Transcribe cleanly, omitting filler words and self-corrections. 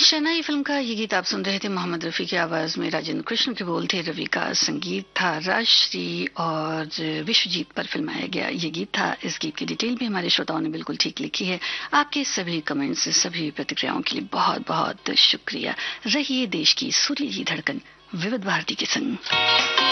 शहनाई film का ये गीत आप सुन रहे थे। मोहम्मद रफ़ी की आवाज में राजेंद्र कृष्ण के बोल थे, रवि का संगीत था, राजश्री और विश्वजीत पर फिल्माया गया ये गीत था। इस गीत की डिटेल भी हमारे श्रोताओं ने बिल्कुल ठीक लिखी है। आपके सभी कमेंट्स, सभी प्रतिक्रियाओं के लिए बहुत बहुत शुक्रिया। रहिए देश की सुरीली धड़कन विविध भारती के संग।